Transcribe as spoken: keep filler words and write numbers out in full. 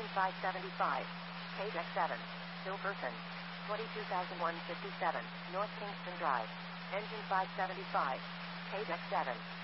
Engine five seventy-five. Page X seven. Still person. twenty-two thousand one hundred fifty-seven. North Kingston Drive. Engine five seventy-five. Page X seven.